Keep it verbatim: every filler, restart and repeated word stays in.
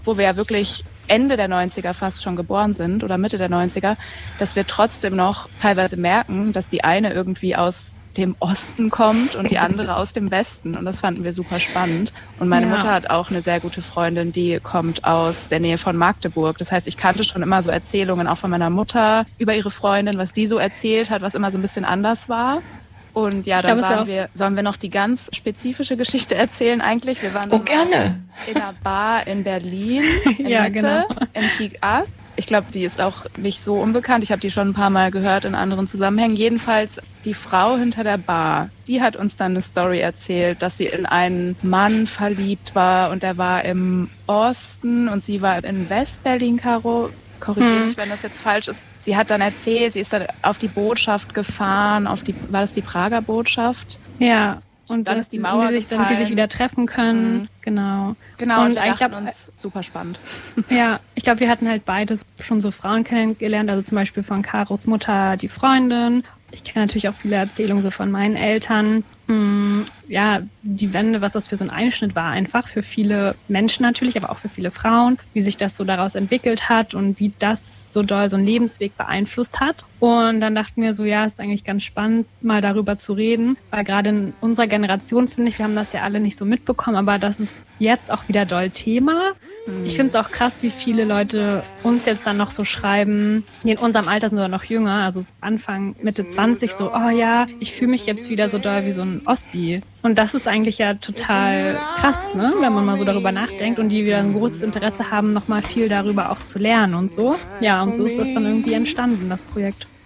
wo wir ja wirklich Ende der neunziger fast schon geboren sind oder Mitte der neunziger, dass wir trotzdem noch teilweise merken, dass die eine irgendwie aus dem Osten kommt und die andere aus dem Westen. Und das fanden wir super spannend. Und meine ja. Mutter hat auch eine sehr gute Freundin, die kommt aus der Nähe von Magdeburg. Das heißt, ich kannte schon immer so Erzählungen auch von meiner Mutter über ihre Freundin, was die so erzählt hat, was immer so ein bisschen anders war. Und ja, dann glaub, waren wir, sollen wir noch die ganz spezifische Geschichte erzählen eigentlich? Wir waren oh, gerne. in einer Bar in Berlin, in ja, Mitte, genau. im Peak Up. Ich glaube, die ist auch nicht so unbekannt. Ich habe die schon ein paar Mal gehört in anderen Zusammenhängen. Jedenfalls die Frau hinter der Bar, die hat uns dann eine Story erzählt, dass sie in einen Mann verliebt war und der war im Osten und sie war in West-Berlin, Caro. Korrigiere mich, hm. wenn das jetzt falsch ist. Sie hat dann erzählt, sie ist dann auf die Botschaft gefahren, auf die, war das die Prager Botschaft? Ja. Und dann ist die Mauer die sich, damit die sich wieder treffen können. Mhm. Genau. Genau, und, und wir ich dachten uns super spannend. Ja, ich glaube, wir hatten halt beide schon so Frauen kennengelernt, also zum Beispiel von Karos Mutter, die Freundin. Ich kenne natürlich auch viele Erzählungen so von meinen Eltern. Ja, die Wende, was das für so ein Einschnitt war, einfach für viele Menschen natürlich, aber auch für viele Frauen, wie sich das so daraus entwickelt hat und wie das so doll so einen Lebensweg beeinflusst hat. Und dann dachten wir so, ja, ist eigentlich ganz spannend, mal darüber zu reden, weil gerade in unserer Generation, finde ich, wir haben das ja alle nicht so mitbekommen, aber das ist jetzt auch wieder doll Thema. Ich finde es auch krass, wie viele Leute uns jetzt dann noch so schreiben, die in unserem Alter sind oder noch jünger, also Anfang, Mitte zwanzig, so, oh ja, ich fühle mich jetzt wieder so doll wie so ein Ossi. Und das ist eigentlich ja total krass, ne, wenn man mal so darüber nachdenkt und die wieder ein großes Interesse haben, nochmal viel darüber auch zu lernen und so. Ja, und so ist das dann irgendwie entstanden, das Projekt.